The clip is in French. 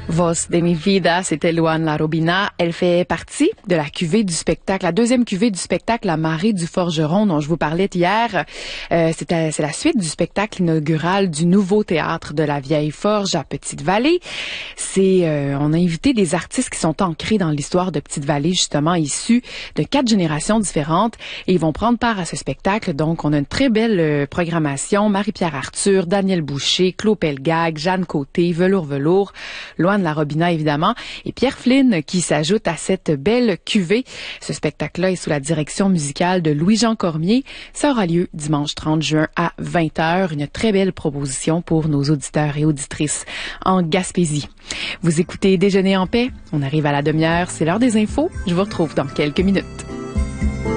Voz de mi vida, c'était Luan Larobina. Elle fait partie de la cuvée du spectacle, la deuxième cuvée du spectacle La Marée du Forgeron dont je vous parlais hier. C'est la suite du spectacle inaugural du nouveau théâtre de la Vieille Forge à Petite-Vallée. On a invité des artistes qui sont ancrés dans l'histoire de Petite-Vallée, justement issus de 4 générations différentes, et ils vont prendre part à ce spectacle. Donc, on a une très belle programmation. Marie-Pierre Arthur, Daniel Boucher, Claude Pelgag, Jeanne Côté, Velours, Luan Larobina évidemment, et Pierre Flynn qui s'ajoute à cette belle cuvée. Ce spectacle-là est sous la direction musicale de Louis-Jean Cormier. Ça aura lieu dimanche 30 juin à 20h. Une très belle proposition pour nos auditeurs et auditrices en Gaspésie. Vous écoutez Déjeuner en paix. On arrive à la demi-heure. C'est l'heure des infos. Je vous retrouve dans quelques minutes.